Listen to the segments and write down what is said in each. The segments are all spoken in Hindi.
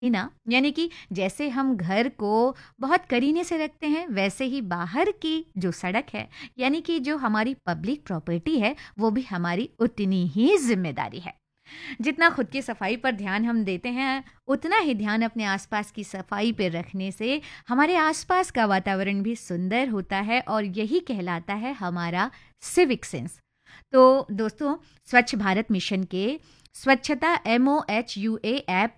ना, यानी कि जैसे हम घर को बहुत करीने से रखते हैं, वैसे ही बाहर की जो सड़क है, यानी कि जो हमारी पब्लिक प्रॉपर्टी है, वो भी हमारी उतनी ही ज़िम्मेदारी है। जितना खुद की सफाई पर ध्यान हम देते हैं, उतना ही ध्यान अपने आसपास की सफाई पे रखने से हमारे आसपास का वातावरण भी सुंदर होता है और यही कहलाता है हमारा सिविक सेंस। तो दोस्तों, स्वच्छ भारत मिशन के स्वच्छता MOHUA ऐप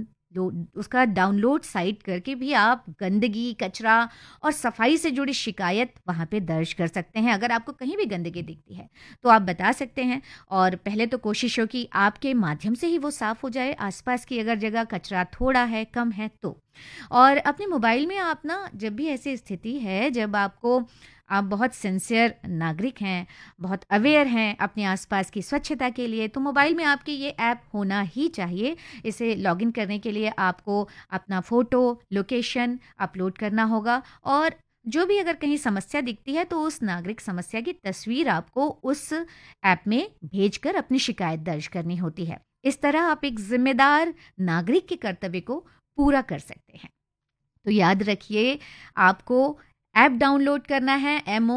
उसका डाउनलोड साइट करके भी आप गंदगी, कचरा और सफाई से जुड़ी शिकायत वहाँ पे दर्ज कर सकते हैं। अगर आपको कहीं भी गंदगी दिखती है, तो आप बता सकते हैं और पहले तो कोशिश हो कि आपके माध्यम से ही वो साफ़ हो जाए, आसपास की अगर जगह कचरा थोड़ा है, कम है तो। और अपने मोबाइल में आप ना जब भी ऐसी स्थिति है, जब आप बहुत सिंसियर नागरिक हैं, बहुत अवेयर हैं अपने आसपास की स्वच्छता के लिए, तो मोबाइल में आपके ये ऐप होना ही चाहिए। इसे लॉगिन करने के लिए आपको अपना फ़ोटो, लोकेशन अपलोड करना होगा और जो भी अगर कहीं समस्या दिखती है, तो उस नागरिक समस्या की तस्वीर आपको उस ऐप में भेजकर अपनी शिकायत दर्ज करनी होती है। इस तरह आप एक ज़िम्मेदार नागरिक के कर्तव्य को पूरा कर सकते हैं। तो याद रखिए, आपको ऐप डाउनलोड करना है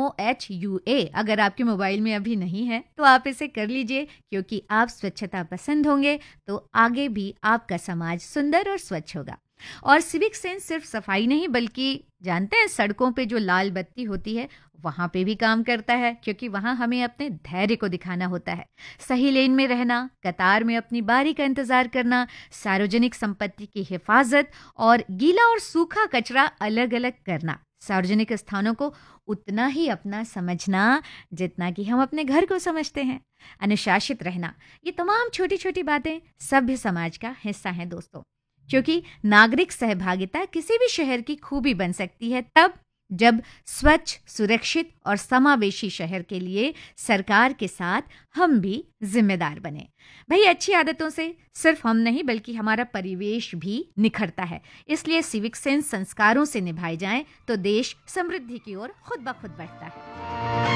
MOHUA। अगर आपके मोबाइल में अभी नहीं है, तो आप इसे कर लीजिए, क्योंकि आप स्वच्छता पसंद होंगे, तो आगे भी आपका समाज सुंदर और स्वच्छ होगा। और सिविक सेंस सिर्फ सफाई नहीं, बल्कि जानते हैं सड़कों पे जो लाल बत्ती होती है, वहाँ पे भी काम करता है, क्योंकि वहाँ हमें अपने धैर्य को दिखाना होता है। सही लेन में रहना, कतार में अपनी बारी का इंतजार करना, सार्वजनिक संपत्ति की हिफाजत और गीला और सूखा कचरा अलग अलग करना। सार्वजनिक स्थानों को उतना ही अपना समझना जितना कि हम अपने घर को समझते हैं। अनुशासित रहना, ये तमाम छोटी छोटी बातें सभ्य समाज का हिस्सा हैं दोस्तों, क्योंकि नागरिक सहभागिता किसी भी शहर की खूबी बन सकती है तब जब स्वच्छ, सुरक्षित और समावेशी शहर के लिए सरकार के साथ हम भी जिम्मेदार बने। भाई, अच्छी आदतों से सिर्फ हम नहीं, बल्कि हमारा परिवेश भी निखरता है। इसलिए सिविक सेंस संस्कारों से निभाए जाएं, तो देश समृद्धि की ओर खुद ब खुद बढ़ता है।